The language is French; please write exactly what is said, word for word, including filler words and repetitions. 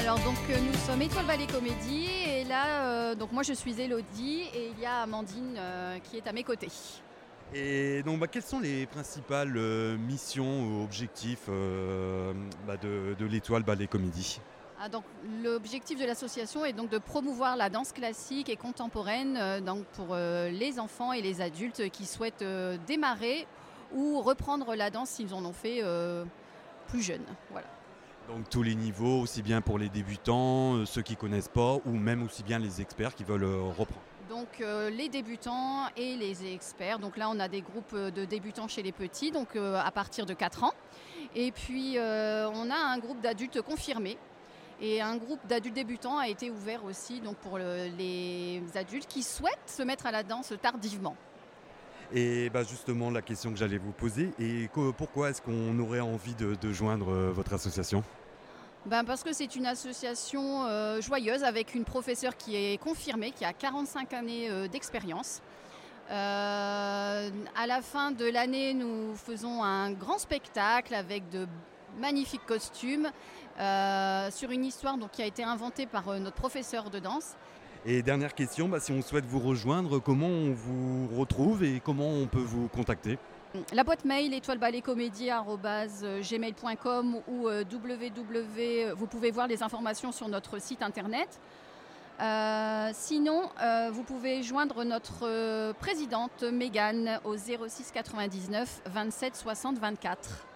Alors donc euh, nous sommes Étoile Ballet Comédie et là euh, donc moi je suis Élodie et il y a Amandine euh, qui est à mes côtés. Et donc, bah, quelles sont les principales euh, missions ou objectifs euh, bah, de, de l'Étoile Ballet Comédie? Ah, donc l'objectif de l'association est donc de promouvoir la danse classique et contemporaine euh, donc pour euh, les enfants et les adultes qui souhaitent euh, démarrer ou reprendre la danse s'ils en ont fait euh, plus jeunes. Voilà. Donc tous les niveaux, aussi bien pour les débutants, euh, ceux qui ne connaissent pas, ou même aussi bien les experts qui veulent euh, reprendre. Donc euh, les débutants et les experts. Donc là on a des groupes de débutants chez les petits, donc euh, à partir de quatre ans. Et puis euh, on a un groupe d'adultes confirmés. Et un groupe d'adultes débutants a été ouvert aussi donc pour le- les adultes qui souhaitent se mettre à la danse tardivement. Et bah, justement, la question que j'allais vous poser, et que- pourquoi est-ce qu'on aurait envie de, de joindre euh, votre association? Ben parce que c'est une association euh, joyeuse avec une professeure qui est confirmée, qui a quarante-cinq années euh, d'expérience. Euh, à la fin de l'année, nous faisons un grand spectacle avec de magnifiques costumes euh, sur une histoire donc, qui a été inventée par euh, notre professeur de danse. Et dernière question, bah, si on souhaite vous rejoindre, comment on vous retrouve et comment on peut vous contacter? La boîte mail étoileballetcomédie arobase gmail point com ou euh, www. Vous pouvez voir les informations sur notre site internet. Euh, sinon, euh, vous pouvez joindre notre euh, présidente Mégane au zéro six quatre-vingt-dix-neuf vingt-sept soixante vingt-quatre.